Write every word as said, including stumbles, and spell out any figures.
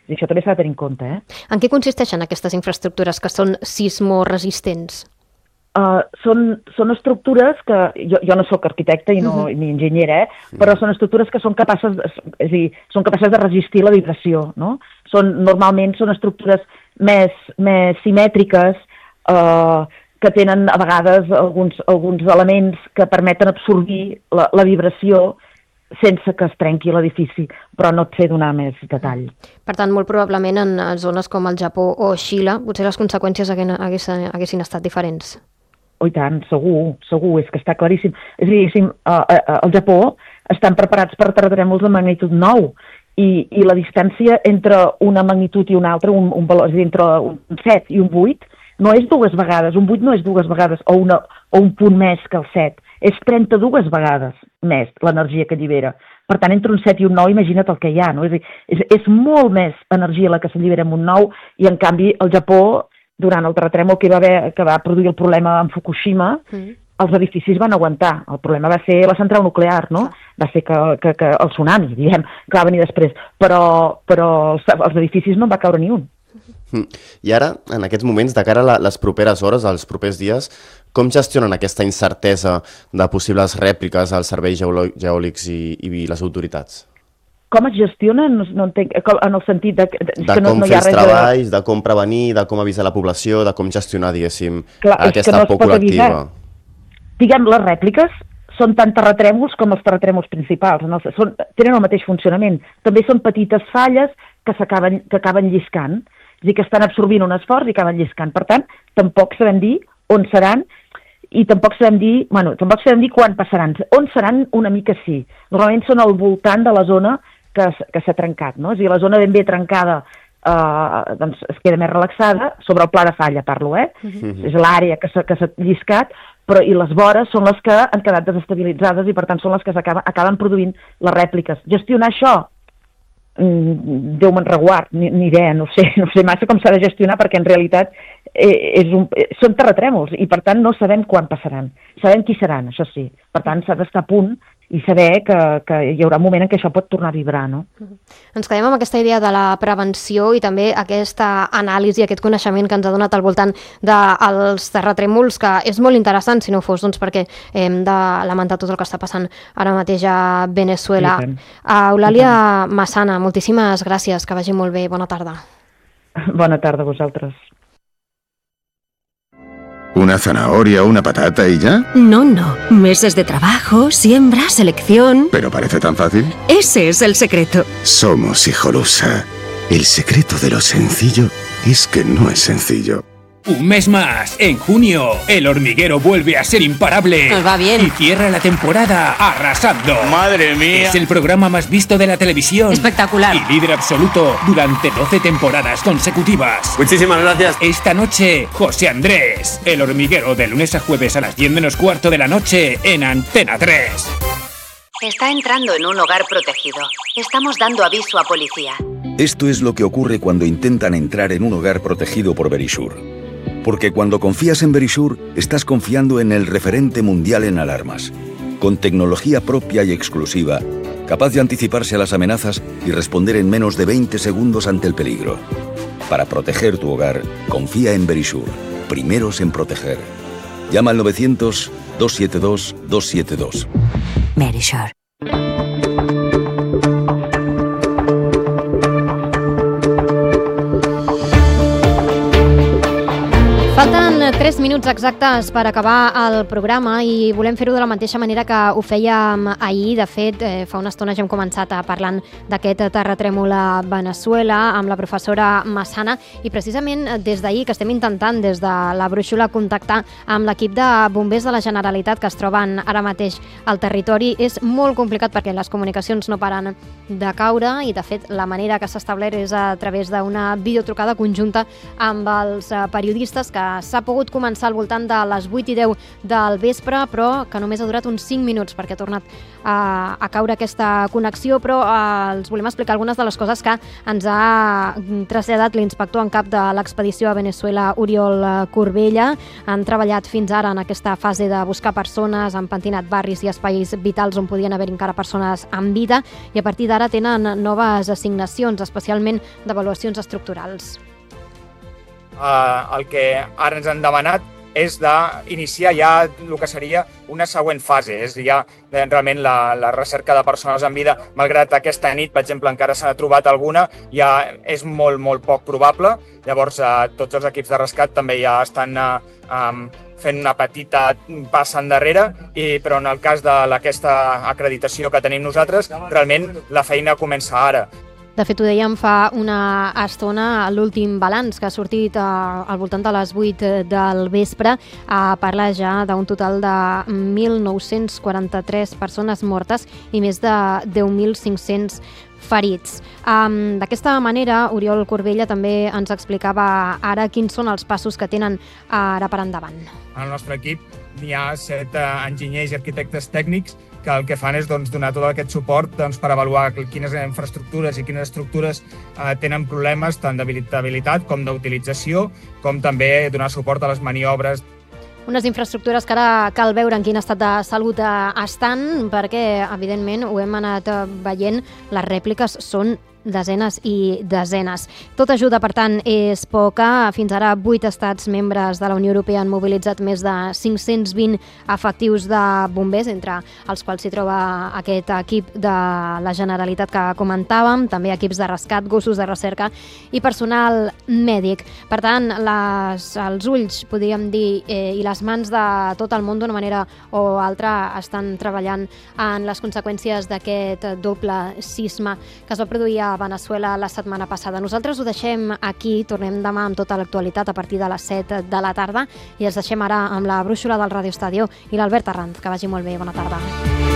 I això també s'ha de tenir en compte. Eh? En què consisteixen aquestes infraestructures que són sismoresistents? Uh, són, són estructures que... Jo, jo no sóc arquitecte i no, uh-huh. ni enginyera, eh? Però són estructures que són capaces, de, és a dir, són capaces de resistir la vibració, no? Són, normalment són estructures més, més simètriques, uh, que tenen a vegades alguns, alguns elements que permeten absorbir la, la vibració sense que es trenqui l'edifici, però no et sé donar més detall. Per tant, molt probablement en zones com el Japó o Xile, potser les conseqüències haguessin, haguessin estat diferents. Oh, i tant, segur, segur, és que està claríssim. És a dir, uh, uh, al Japó estan preparats per terratrèmols de magnitud nou i, i la distància entre una magnitud i una altra, un, un valor, és a dir, entre un set i un vuit, no és dues vegades, un vuit no és dues vegades, o, una, o un punt més que el set, és trenta-dues vegades més l'energia que allibera. Per tant, entre un set i un nou, imagina't el que hi ha, no? És a dir, és, és molt més energia la que s'allibera en un nou, i en canvi el Japó, durant el terratrèmol que va, haver, que va produir el problema en Fukushima, mm. els edificis van aguantar. El problema va ser la central nuclear, no? Va ser que, que, que el tsunami, diguem, que va venir després. Però, però els, els edificis no en va caure ni un. I ara, en aquests moments, de cara a les properes hores, als propers dies, com gestionen aquesta incertesa de possibles rèpliques als serveis geològics i, i les autoritats? Com es gestiona? No, no entenc, en el sentit de... De, de que no, com no fer els treballs, de... de com prevenir, de com avisar la població, de com gestionar, diguéssim, Clar, aquesta no por col·lectiva. Diguem, les rèpliques són tant terratrèmols com els terratrèmols principals. En el, són, tenen el mateix funcionament. També són petites falles que, s'acaben, que acaben lliscant. És a dir, que estan absorbint un esforç i acaben lliscant. Per tant, tampoc sabem dir on seran i tampoc sabem dir, bueno, tampoc sabem dir quan passaran. On seran una mica sí. Normalment són al voltant de la zona que, que s'ha trencat, no? És a dir, la zona ben bé trencada eh, doncs es queda més relaxada, sobre el pla de falla parlo, eh? Uh-huh. És l'àrea que s'ha lliscat, però i les vores són les que han quedat desestabilitzades i per tant són les que acaben, acaben produint les rèpliques. Gestionar això? Déu me'n reguard, ni, ni idea, no sé, no sé massa com s'ha de gestionar perquè en realitat eh, és un, eh, són terratrèmols i per tant no sabem quan passaran. Sabem qui seran, això sí. Per tant s'ha d'estar a punt i saber que, que hi haurà un moment en què això pot tornar a vibrar, no? Ens quedem amb aquesta idea de la prevenció i també aquesta anàlisi, aquest coneixement que ens ha donat al voltant dels terratrèmols, que és molt interessant, si no fos doncs, perquè hem de lamentar tot el que està passant ara mateix a Venezuela. Uh, Eulàlia Massana, moltíssimes gràcies, que vagi molt bé, bona tarda. Bona tarda a vosaltres. ¿Una zanahoria o una patata y ya? No, no. Meses de trabajo, siembra, selección... ¿Pero parece tan fácil? Ese es el secreto. Somos Hijolusa. El secreto de lo sencillo es que no es sencillo. Un mes más, en junio, El Hormiguero vuelve a ser imparable. Nos va bien. Y cierra la temporada arrasando. ¡Madre mía! Es el programa más visto de la televisión. Espectacular. Y líder absoluto durante doce temporadas consecutivas. Muchísimas gracias. Esta noche, José Andrés. El Hormiguero, de lunes a jueves a las diez menos cuarto de la noche en Antena tres. Está entrando en un hogar protegido. Estamos dando aviso a policía. Esto es lo que ocurre cuando intentan entrar en un hogar protegido por Verisure. Porque cuando confías en Verisure, estás confiando en el referente mundial en alarmas, con tecnología propia y exclusiva, capaz de anticiparse a las amenazas y responder en menos de veinte segundos ante el peligro. Para proteger tu hogar, confía en Verisure, primeros en proteger. Llama al novecientos, dos siete dos, dos siete dos. Verisure. Falten tres minuts exactes per acabar el programa i volem fer-ho de la mateixa manera que ho fèiem ahir. De fet, eh, fa una estona ja hem començat parlant d'aquest terratrèmol a Venezuela amb la professora Massana i precisament des d'ahir que estem intentant des de la brúixola contactar amb l'equip de bombers de la Generalitat que es troben ara mateix al territori. És molt complicat perquè les comunicacions no paren de caure i de fet la manera que s'ha establert és a través d'una videotrucada conjunta amb els periodistes que s'ha pogut començar al voltant de les vuit i deu del vespre, però que només ha durat uns cinc minuts perquè ha tornat a, a caure aquesta connexió, però eh, els volem explicar algunes de les coses que ens ha traslladat l'inspector en cap de l'expedició a Venezuela, Oriol Corbella. Han treballat fins ara en aquesta fase de buscar persones, han pentinat barris i espais vitals on podien haver encara persones amb vida, i a partir d'ara tenen noves assignacions, especialment d'avaluacions estructurals. Uh, el que ara ens han demanat és d'iniciar ja el que seria una següent fase, és ja realment la, la recerca de persones amb vida. Malgrat aquesta nit, per exemple, encara s'ha trobat alguna, ja és molt, molt poc probable. Llavors, uh, tots els equips de rescat també ja estan uh, um, fent una petita passa endarrere, i, però en el cas d'aquesta acreditació que tenim nosaltres, realment la feina comença ara. De fet, ho dèiem fa una estona, l'últim balanç que ha sortit al voltant de les vuit del vespre parla ja d'un total de mil nou-cents quaranta-tres persones mortes i més de deu mil cinc-cents ferits. Um, D'aquesta manera, Oriol Corbella també ens explicava ara quins són els passos que tenen ara per endavant. Al nostre equip hi ha set uh, enginyers i arquitectes tècnics que el que fan és doncs, donar tot aquest suport doncs, per avaluar quines infraestructures i quines estructures eh, tenen problemes tant d'habilitat com d'utilització, com també donar suport a les maniobres. Unes infraestructures que ara cal veure en quin estat de salut estan, perquè, evidentment, ho hem anat veient, les rèpliques són desenes i desenes. Tota ajuda, per tant, és poca. Fins ara, vuit estats membres de la Unió Europea han mobilitzat més de cinc-cents vint efectius de bombers, entre els quals s'hi troba aquest equip de la Generalitat que comentàvem, també equips de rescat, gossos de recerca i personal mèdic. Per tant, les, els ulls, podríem dir, eh, i les mans de tot el món, d'una manera o altra, estan treballant en les conseqüències d'aquest doble sisme que es va produir a Venezuela la setmana passada. Nosaltres ho deixem aquí, tornem demà amb tota l'actualitat a partir de les set de la tarda i els deixem ara amb la brúixola del Radio Estadio i l'Albert Arranz. Que vagi molt bé, bona tarda.